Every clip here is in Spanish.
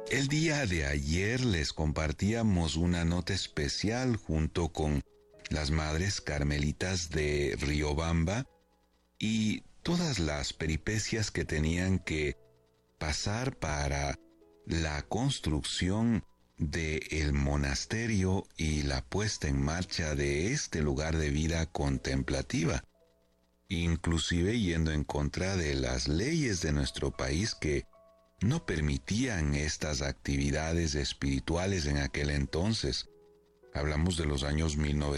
El día de ayer les compartíamos una nota especial junto con las Madres Carmelitas de Riobamba y todas las peripecias que tenían que pasar para la construcción del monasterio y la puesta en marcha de este lugar de vida contemplativa, inclusive yendo en contra de las leyes de nuestro país que no permitían estas actividades espirituales en aquel entonces. Hablamos de los años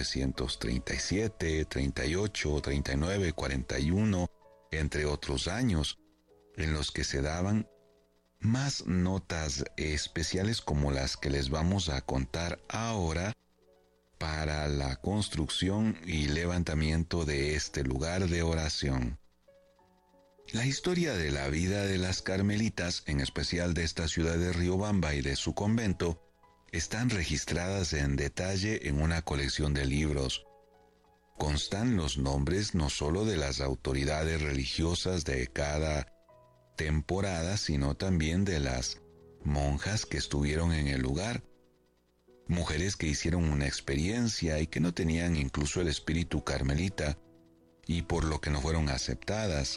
1937, 38, 39, 41, entre otros años, en los que se daban más notas especiales como las que les vamos a contar ahora para la construcción y levantamiento de este lugar de oración. La historia de la vida de las carmelitas, en especial de esta ciudad de Riobamba y de su convento, están registradas en detalle en una colección de libros. Constan los nombres no solo de las autoridades religiosas de cada temporada, sino también de las monjas que estuvieron en el lugar, mujeres que hicieron una experiencia y que no tenían incluso el espíritu carmelita y por lo que no fueron aceptadas.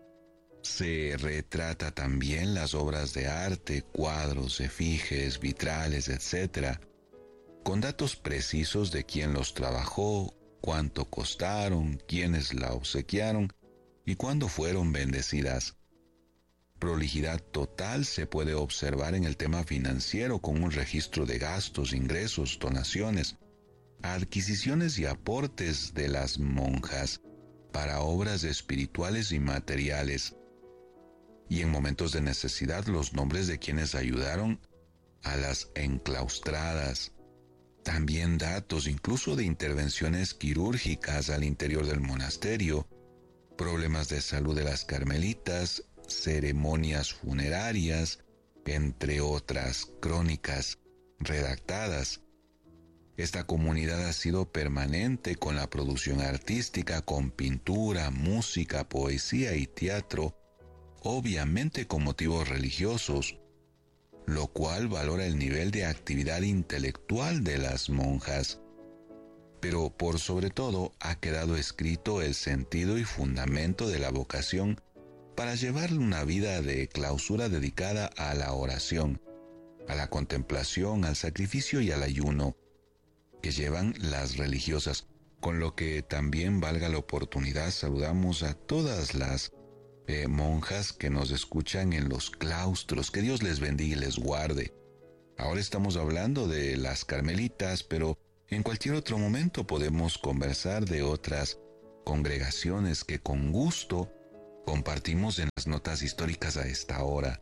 Se retrata también las obras de arte, cuadros, efigies, vitrales, etc., con datos precisos de quién los trabajó, cuánto costaron, quiénes la obsequiaron y cuándo fueron bendecidas. Prolijidad total se puede observar en el tema financiero con un registro de gastos, ingresos, donaciones, adquisiciones y aportes de las monjas para obras espirituales y materiales, y en momentos de necesidad los nombres de quienes ayudaron a las enclaustradas. También datos incluso de intervenciones quirúrgicas al interior del monasterio, problemas de salud de las carmelitas, ceremonias funerarias, entre otras crónicas redactadas. Esta comunidad ha sido permanente con la producción artística, con pintura, música, poesía y teatro, obviamente con motivos religiosos, lo cual valora el nivel de actividad intelectual de las monjas. Pero por sobre todo ha quedado escrito el sentido y fundamento de la vocación para llevar una vida de clausura dedicada a la oración, a la contemplación, al sacrificio y al ayuno, que llevan las religiosas, con lo que también valga la oportunidad saludamos a todas las monjas que nos escuchan en los claustros. Que Dios les bendiga y les guarde. Ahora estamos hablando de las carmelitas, pero en cualquier otro momento podemos conversar de otras congregaciones que con gusto compartimos en las notas históricas a esta hora.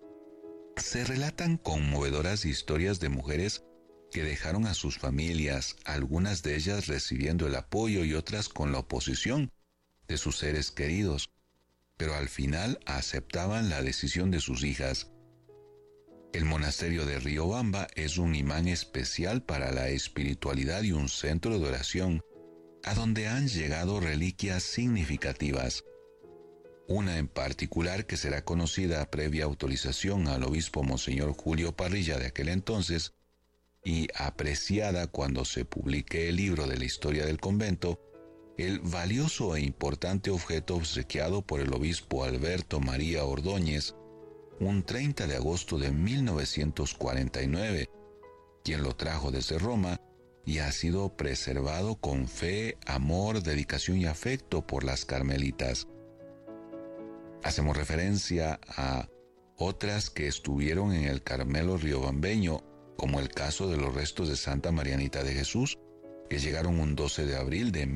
Se relatan conmovedoras historias de mujeres que dejaron a sus familias, algunas de ellas recibiendo el apoyo y otras con la oposición de sus seres queridos, pero al final aceptaban la decisión de sus hijas. El monasterio de Riobamba es un imán especial para la espiritualidad y un centro de oración, a donde han llegado reliquias significativas. Una en particular que será conocida previa autorización al obispo Monseñor Julio Parrilla de aquel entonces y apreciada cuando se publique el libro de la historia del convento, el valioso e importante objeto obsequiado por el obispo Alberto María Ordóñez un 30 de agosto de 1949, quien lo trajo desde Roma y ha sido preservado con fe, amor, dedicación y afecto por las carmelitas. Hacemos referencia a otras que estuvieron en el Carmelo riobambeño, como el caso de los restos de Santa Marianita de Jesús, que llegaron un 12 de abril de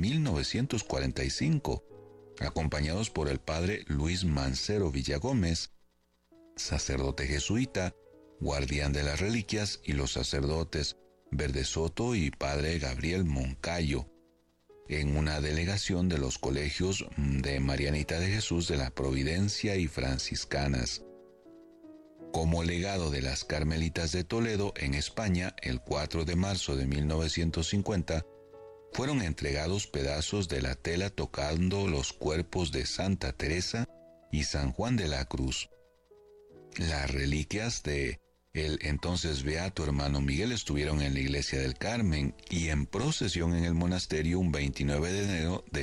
1945, acompañados por el padre Luis Mancero Villagómez, sacerdote jesuita, guardián de las reliquias, y los sacerdotes Verde Soto y padre Gabriel Moncayo, en una delegación de los colegios de Marianita de Jesús de la Providencia y franciscanas. Como legado de las Carmelitas de Toledo, en España, el 4 de marzo de 1950, fueron entregados pedazos de la tela tocando los cuerpos de Santa Teresa y San Juan de la Cruz. Las reliquias de El entonces beato hermano Miguel estuvieron en la iglesia del Carmen y en procesión en el monasterio un 29 de enero de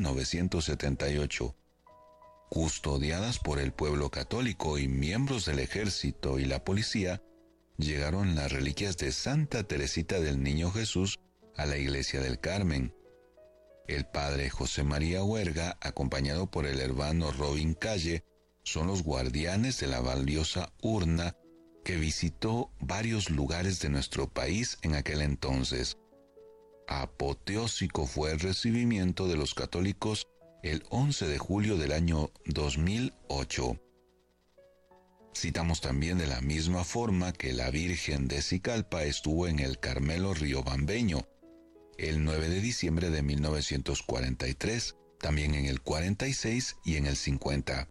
1978. Custodiadas por el pueblo católico y miembros del ejército y la policía, llegaron las reliquias de Santa Teresita del Niño Jesús a la iglesia del Carmen. El padre José María Huerga, acompañado por el hermano Robin Calle, son los guardianes de la valiosa urna que visitó varios lugares de nuestro país en aquel entonces. Apoteósico fue el recibimiento de los católicos el 11 de julio del año 2008. Citamos también de la misma forma que la Virgen de Cicalpa estuvo en el Carmelo riobambeño el 9 de diciembre de 1943, también en el 46 y en el 50.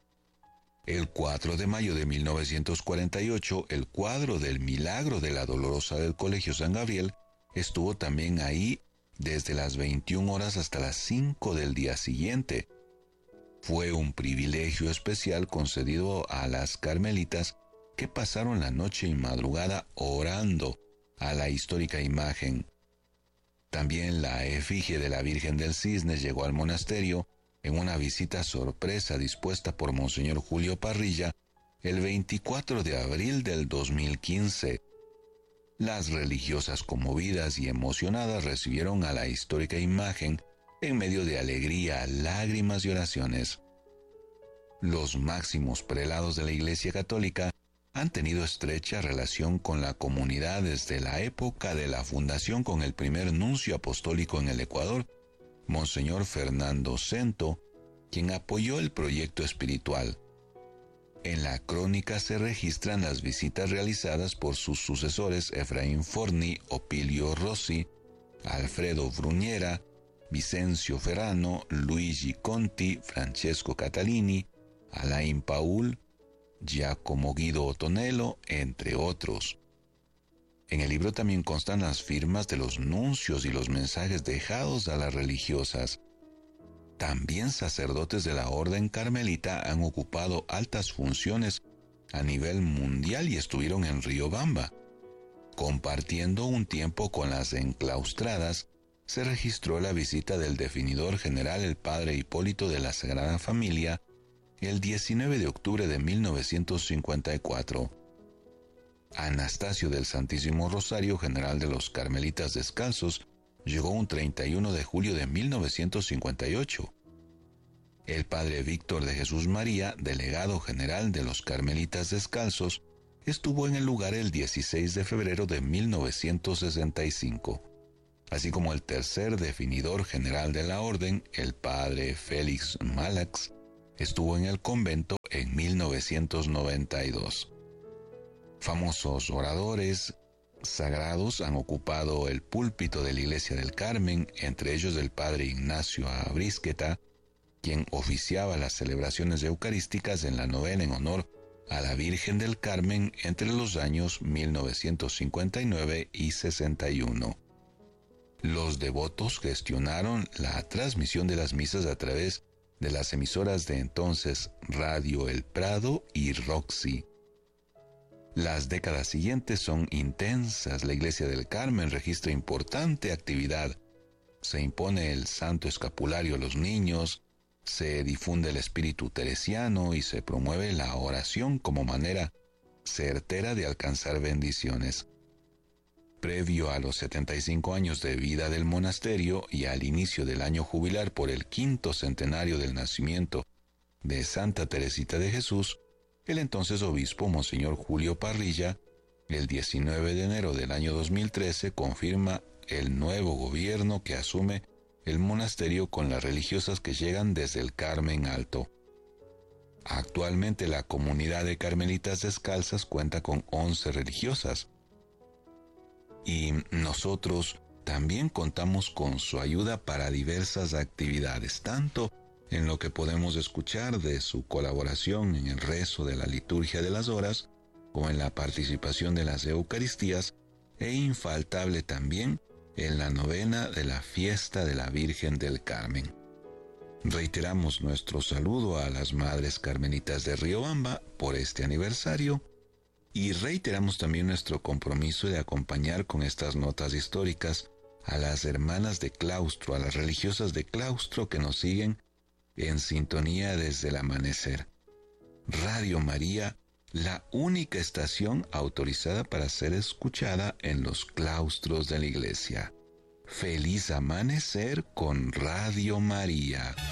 El 4 de mayo de 1948, el cuadro del Milagro de la Dolorosa del Colegio San Gabriel estuvo también ahí desde las 21 horas hasta las 5 del día siguiente. Fue un privilegio especial concedido a las carmelitas que pasaron la noche y madrugada orando a la histórica imagen. También la efigie de la Virgen del Cisne llegó al monasterio en una visita sorpresa dispuesta por Monseñor Julio Parrilla el 24 de abril del 2015. Las religiosas conmovidas y emocionadas recibieron a la histórica imagen en medio de alegría, lágrimas y oraciones. Los máximos prelados de la Iglesia Católica han tenido estrecha relación con la comunidad desde la época de la fundación con el primer nuncio apostólico en el Ecuador, Monseñor Fernando Cento, quien apoyó el proyecto espiritual. En la crónica se registran las visitas realizadas por sus sucesores Efraín Forni, Opilio Rossi, Alfredo Bruñera, Vicencio Ferrano, Luigi Conti, Francesco Catalini, Alain Paul, Giacomo Guido Otonello, entre otros. En el libro también constan las firmas de los nuncios y los mensajes dejados a las religiosas. También sacerdotes de la Orden Carmelita han ocupado altas funciones a nivel mundial y estuvieron en Riobamba. Compartiendo un tiempo con las enclaustradas, se registró la visita del definidor general el padre Hipólito de la Sagrada Familia el 19 de octubre de 1954. Anastasio del Santísimo Rosario, general de los Carmelitas Descalzos, llegó un 31 de julio de 1958. El padre Víctor de Jesús María, delegado general de los Carmelitas Descalzos, estuvo en el lugar el 16 de febrero de 1965, así como el tercer definidor general de la orden, el padre Félix Malax, estuvo en el convento en 1992. Famosos oradores sagrados han ocupado el púlpito de la Iglesia del Carmen, entre ellos el padre Ignacio Abrisqueta, quien oficiaba las celebraciones eucarísticas en la novena en honor a la Virgen del Carmen entre los años 1959 y 61. Los devotos gestionaron la transmisión de las misas a través de las emisoras de entonces Radio El Prado y Roxy. Las décadas siguientes son intensas. La Iglesia del Carmen registra importante actividad. Se impone el santo escapulario a los niños, se difunde el espíritu teresiano y se promueve la oración como manera certera de alcanzar bendiciones. Previo a los 75 años de vida del monasterio y al inicio del año jubilar por el 5º centenario del nacimiento de Santa Teresita de Jesús, el entonces obispo Monseñor Julio Parrilla, el 19 de enero del año 2013, confirma el nuevo gobierno que asume el monasterio con las religiosas que llegan desde el Carmen Alto. Actualmente la comunidad de Carmelitas Descalzas cuenta con 11 religiosas y nosotros también contamos con su ayuda para diversas actividades, tanto en lo que podemos escuchar de su colaboración en el rezo de la liturgia de las horas, como en la participación de las Eucaristías, e infaltable también en la novena de la fiesta de la Virgen del Carmen. Reiteramos nuestro saludo a las Madres Carmelitas de Riobamba por este aniversario Y reiteramos también nuestro compromiso de acompañar con estas notas históricas a las hermanas de claustro, a las religiosas de claustro que nos siguen en sintonía desde el amanecer. Radio María, la única estación autorizada para ser escuchada en los claustros de la iglesia. Feliz amanecer con Radio María.